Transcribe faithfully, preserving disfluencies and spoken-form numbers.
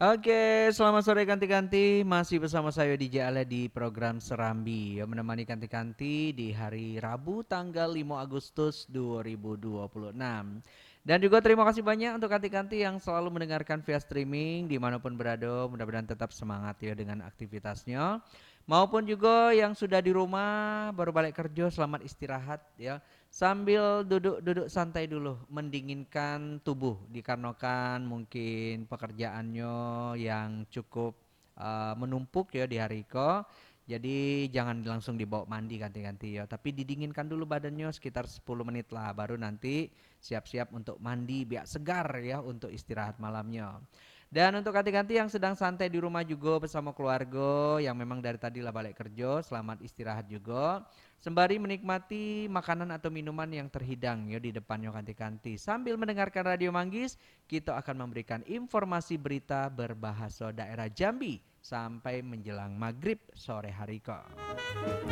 Oke, selamat sore Kanti-Kanti. Masih bersama saya D J Ale di program Serambi yang menemani Kanti-Kanti di hari Rabu tanggal lima Agustus dua ribu dua puluh enam. Dan juga terima kasih banyak untuk Kanti-Kanti yang selalu mendengarkan via streaming dimanapun berada. Mudah-mudahan tetap semangat ya dengan aktivitasnya. Maupun juga yang sudah di rumah baru balik kerja, selamat istirahat ya. Sambil duduk-duduk santai dulu, mendinginkan tubuh dikarenakan mungkin pekerjaannya yang cukup uh, menumpuk ya di hari ko. Jadi jangan langsung dibawa mandi ganti-ganti ya, tapi didinginkan dulu badannya sekitar sepuluh menit lah, baru nanti siap-siap untuk mandi biar segar ya untuk istirahat malamnya. Dan untuk ganti-ganti yang sedang santai di rumah juga bersama keluarga yang memang dari tadi lah balik kerja, selamat istirahat juga. Sembari menikmati makanan atau minuman yang terhidang ya di depannya kanti-kanti. Sambil mendengarkan Radio Manggis, kita akan memberikan informasi berita berbahasa daerah Jambi sampai menjelang maghrib sore hari kok.